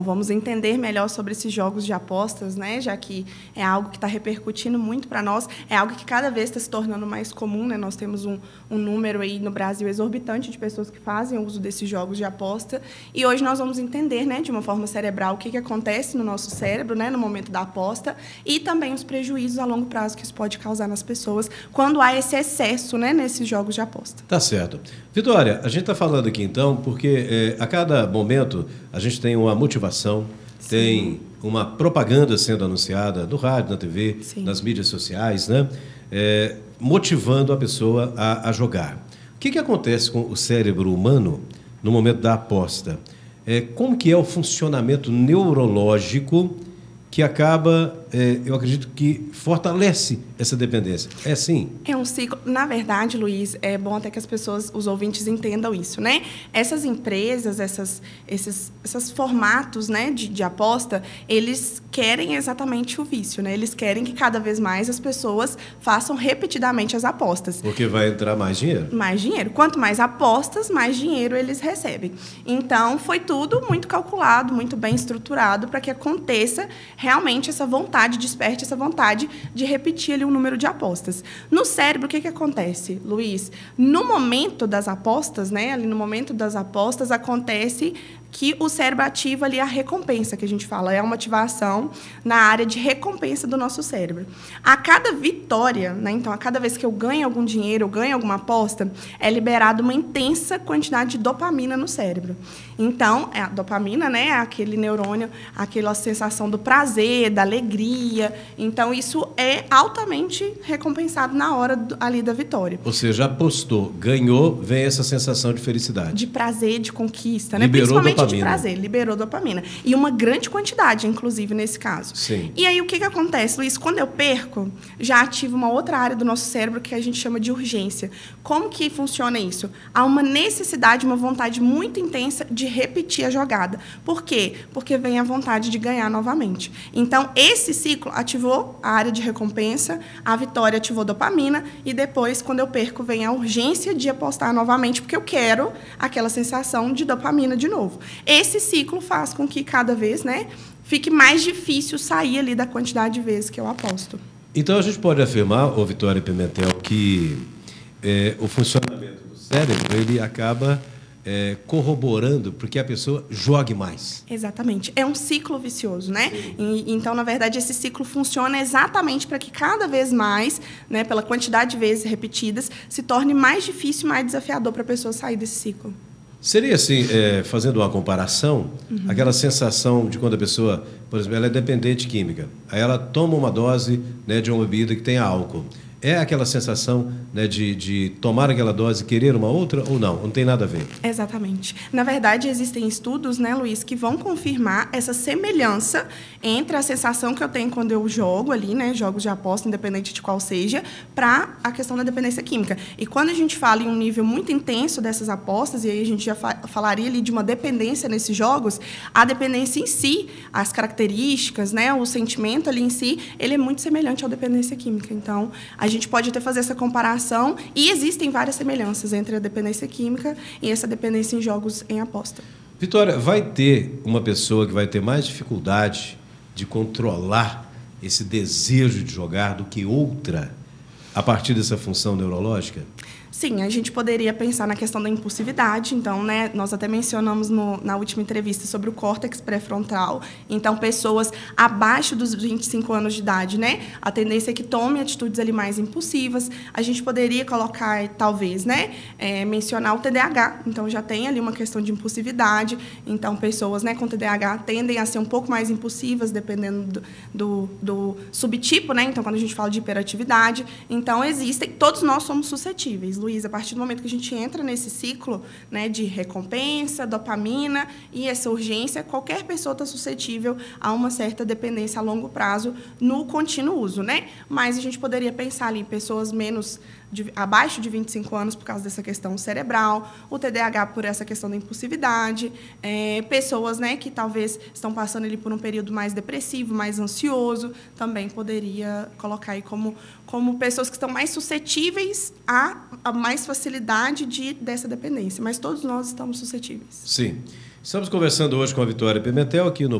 Vamos entender melhor sobre esses jogos de apostas, né? Já que é algo que está repercutindo muito para nós, é algo que cada vez está se tornando mais comum, né? Nós temos um número aí no Brasil exorbitante de pessoas que fazem uso desses jogos de aposta, e hoje nós vamos entender, né, de uma forma cerebral, o que acontece no nosso cérebro, né, no momento da aposta, e também os prejuízos a longo prazo que isso pode causar nas pessoas quando há esse excesso, né, nesses jogos de aposta. Tá certo. Vitória, a gente está falando aqui então porque a cada momento a gente tem uma motivação, tem uma propaganda sendo anunciada no rádio, na TV, nas mídias sociais, né? Motivando a pessoa a jogar. O que acontece com o cérebro humano no momento da aposta? Como que é o funcionamento neurológico que acaba, eu acredito que fortalece essa dependência? É assim? É um ciclo. Na verdade, Luiz, é bom até que as pessoas, os ouvintes, entendam isso, né? Essas empresas, esses formatos, né, de aposta, eles querem exatamente o vício, né? Eles querem que cada vez mais as pessoas façam repetidamente as apostas. Porque vai entrar mais dinheiro. Mais dinheiro. Quanto mais apostas, mais dinheiro eles recebem. Então, foi tudo muito calculado, muito bem estruturado para que aconteça realmente essa vontade, desperte essa vontade de repetir ali um número de apostas. No cérebro, o que acontece, Luiz? No momento das apostas, né, ali no momento das apostas, acontece que o cérebro ativa ali a recompensa, que a gente fala, é uma ativação na área de recompensa do nosso cérebro. A cada vitória, né, então, a cada vez que eu ganho algum dinheiro, eu ganho alguma aposta, é liberada uma intensa quantidade de dopamina no cérebro. Então, a dopamina, né, é aquele neurônio, aquela sensação do prazer, da alegria. Então, isso é altamente recompensado na hora ali da vitória. Ou seja, apostou, ganhou, vem essa sensação de felicidade. De prazer, de conquista, né? Principalmente de prazer, liberou dopamina. E uma grande quantidade, inclusive, nesse caso. Sim. E aí, o que acontece, Luiz? Quando eu perco, já ativa uma outra área do nosso cérebro que a gente chama de urgência. Como que funciona isso? Há uma necessidade, uma vontade muito intensa de repetir a jogada. Por quê? Porque vem a vontade de ganhar novamente. Então, esse ciclo ativou a área de recompensa, a vitória ativou dopamina, e depois, quando eu perco, vem a urgência de apostar novamente, porque eu quero aquela sensação de dopamina de novo. Esse ciclo faz com que cada vez, né, fique mais difícil sair ali da quantidade de vezes que eu aposto. Então, a gente pode afirmar, Vitória Pimentel, que o funcionamento do cérebro ele acaba corroborando porque a pessoa jogue mais. Exatamente. É um ciclo vicioso, né? Então, na verdade, esse ciclo funciona exatamente para que cada vez mais, né, pela quantidade de vezes repetidas, se torne mais difícil, mais desafiador para a pessoa sair desse ciclo. Seria assim, fazendo uma comparação, aquela sensação de quando a pessoa, por exemplo, ela é dependente química, aí ela toma uma dose, né, de uma bebida que tem álcool. É aquela sensação, né, de tomar aquela dose e querer uma outra ou não? Não tem nada a ver? Exatamente. Na verdade, existem estudos, né, Luiz, que vão confirmar essa semelhança entre a sensação que eu tenho quando eu jogo ali, né, jogos de aposta, independente de qual seja, para a questão da dependência química. E quando a gente fala em um nível muito intenso dessas apostas, e aí a gente já falaria ali de uma dependência nesses jogos, a dependência em si, as características, né, o sentimento ali em si, ele é muito semelhante à dependência química. Então, a gente pode até fazer essa comparação, e existem várias semelhanças entre a dependência química e essa dependência em jogos em aposta. Vitória, vai ter uma pessoa que vai ter mais dificuldade de controlar esse desejo de jogar do que outra a partir dessa função neurológica? Sim, a gente poderia pensar na questão da impulsividade. Então, né, nós até mencionamos na última entrevista sobre o córtex pré-frontal. Então, pessoas abaixo dos 25 anos de idade, né, a tendência é que tome atitudes ali mais impulsivas. A gente poderia colocar, talvez, né, mencionar o TDAH. Então, já tem ali uma questão de impulsividade. Então, pessoas, né, com TDAH tendem a ser um pouco mais impulsivas, dependendo do subtipo, né? Então, quando a gente fala de hiperatividade. Então, todos nós somos suscetíveis, Luiz, a partir do momento que a gente entra nesse ciclo, né, de recompensa, dopamina e essa urgência, qualquer pessoa está suscetível a uma certa dependência a longo prazo no contínuo uso, né? Mas a gente poderia pensar ali em pessoas abaixo de 25 anos por causa dessa questão cerebral, o TDAH por essa questão da impulsividade, pessoas, né, que talvez estão passando ali por um período mais depressivo, mais ansioso, também poderia colocar aí como pessoas que estão mais suscetíveis a mais facilidade dessa dependência, mas todos nós estamos suscetíveis. Sim. Estamos conversando hoje com a Vitória Pimentel aqui no